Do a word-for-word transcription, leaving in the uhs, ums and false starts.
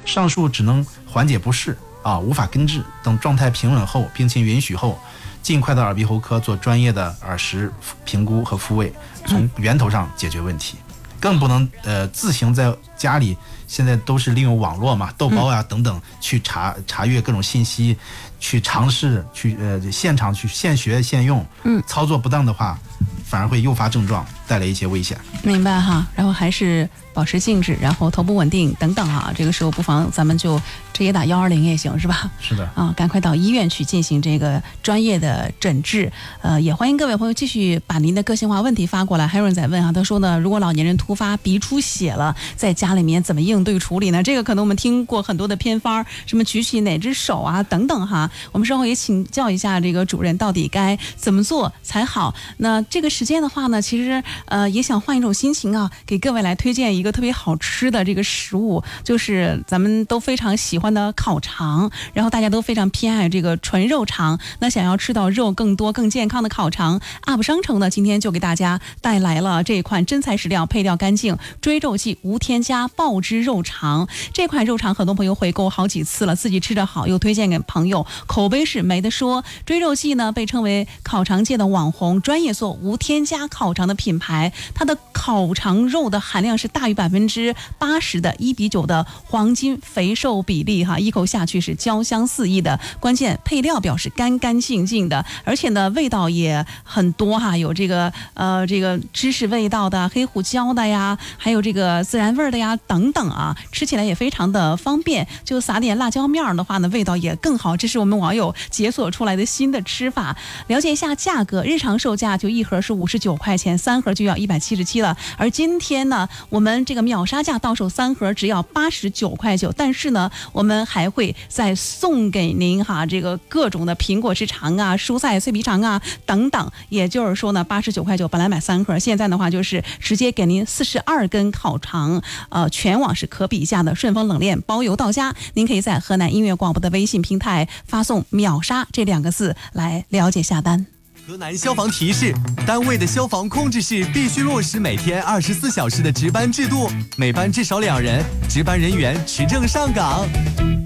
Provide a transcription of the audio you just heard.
上述只能缓解不适啊，无法根治。等状态平稳后，病情允许后，尽快到耳鼻喉科做专业的耳石评估和复位，从源头上解决问题。更不能呃自行在家里，现在都是利用网络嘛，豆包呀、等等去查查阅各种信息，去尝试去呃现场去现学现用，嗯，操作不当的话，反而会诱发症状，带来一些危险。 明白哈，然后还是保持静止，然后头部稳定等等啊，这个时候不妨咱们就直接打幺二零也行，是吧？ 是的啊，赶快到医院去进行这个专业的诊治。呃，也欢迎各位朋友继续把您的个性化问题发过来。还有人在问啊，他说呢，如果老年人突发鼻出血了，在家里面怎么应对处理呢？这个可能我们听过很多的偏方，什么举起哪只手啊等等哈。我们稍后也请教一下这个主任，到底该怎么做才好？那这个时间的话呢，其实呃也想换一种心情啊，给各位来推荐一个特别好吃的这个食物，就是咱们都非常喜欢的烤肠，然后大家都非常偏爱这个纯肉肠。那想要吃到肉更多更健康的烤肠 ，U P 商城呢今天就给大家带来了这款真材实料、配料干净、追肉剂无添加爆汁肉肠。这款肉肠很多朋友回购好几次了，自己吃着好，又推荐给朋友，口碑是没得说。追肉剂呢被称为烤肠界的网红，专业做无添加烤肠的品牌，它的烤肠肉的含量是大于百分之八十的一比九的黄金肥瘦比例哈，一口下去是焦香四溢的。关键配料表是干干净净的，而且呢味道也很多哈，有这个呃这个芝士味道的、黑胡椒的呀，还有这个孜然味的呀等等啊，吃起来也非常的方便。就撒点辣椒面的话呢，味道也更好。这是我们网友解锁出来的新的吃法。了解一下价格，日常售价就一盒是五十九块钱，三盒就要一百七十七了。而今天呢，我们这个秒杀价到手三盒只要八十九块九，但是呢，我们还会再送给您哈这个各种的苹果汁肠啊、蔬菜脆皮肠啊等等。也就是说呢，八十九块九本来买三盒，现在的话就是直接给您四十二根烤肠，呃，全网是可比价的，顺丰冷链包邮到家。您可以在河南音乐广播的微信平台发送“秒杀”这两个字来了解下单。 河南消防提示：单位的消防控制室必须落实每天二十四小时的值班制度，每班至少两人，值班人员持证上岗。